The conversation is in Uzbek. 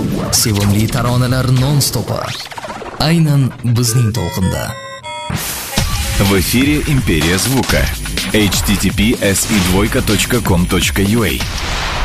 Sevimli taronalar non-stopi. Aynan bizning to'lqinda. В эфире «Империя звука». https://com.ua